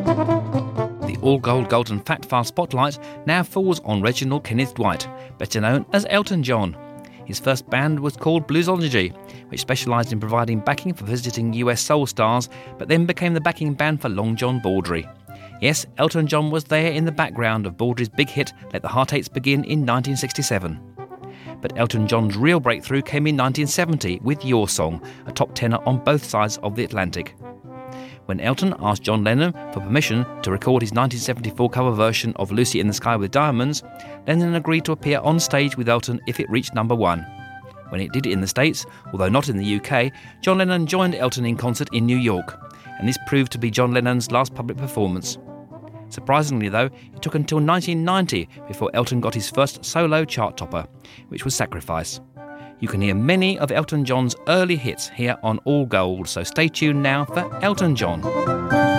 The all-gold Golden Fact File spotlight now falls on Reginald Kenneth Dwight, better known as Elton John. His first band was called Bluesology, which specialised in providing backing for visiting US soul stars, but then became the backing band for Long John Baldry. Yes, Elton John was there in the background of Baldry's big hit Let the Heartaches Begin in 1967. But Elton John's real breakthrough came in 1970 with Your Song, a top tenor on both sides of the Atlantic. When Elton asked John Lennon for permission to record his 1974 cover version of Lucy in the Sky with Diamonds, Lennon agreed to appear on stage with Elton if it reached number one. When it did in the States, although not in the UK, John Lennon joined Elton in concert in New York, and this proved to be John Lennon's last public performance. Surprisingly though, it took until 1990 before Elton got his first solo chart topper, which was Sacrifice. You can hear many of Elton John's early hits here on All Gold, so stay tuned now for Elton John.